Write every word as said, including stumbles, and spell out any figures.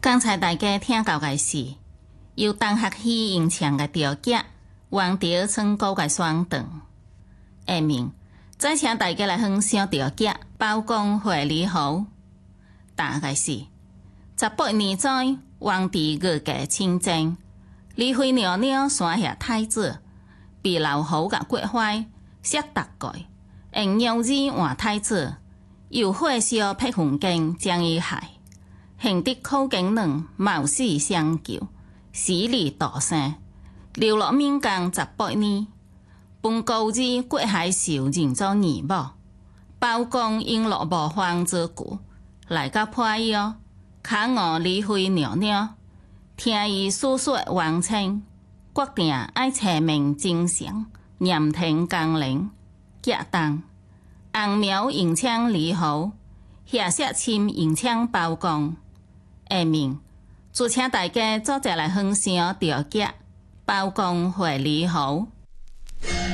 刚才大家聽到嘅是由同學戲演唱嘅調劇，黃蝶春歌嘅雙燈。下面再請大家來欣賞調劇《包公會里侯》。大概是十八年前，皇帝御駕親征，李妃娘娘山下太子，被劉侯甲國壞，殺達蓋，用腰子換太子，又火燒碧雲間將伊害。幸得寇景兩冒死相救，死裡逃生，流落民間十八年。本高子國海受認做義母，包公因落無荒之故，來到破藥，考驗李妃娘娘，聽伊訴說冤情，決定愛齊名真相，嚴聽公令，結黨。紅苗迎槍李侯，下色親迎槍包公。下面就請大家做者來分享調劇《包公會里侯》。